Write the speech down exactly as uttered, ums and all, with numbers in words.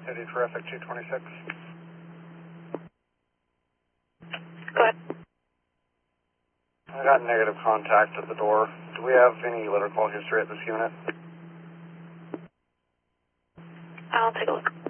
City Terrific two twenty-six. Go ahead. I got negative contact at the door. Do we have any litter call history at this unit? I'll take a look.